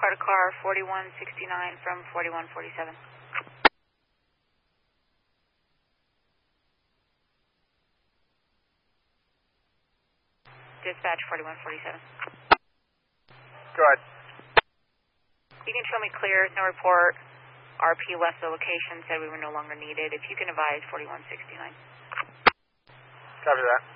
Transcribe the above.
car to car 4169 from 4147. Dispatch 4147. Go ahead. You can show me clear, no report. RP left the location, said we were no longer needed. If you can advise 4169. Copy that.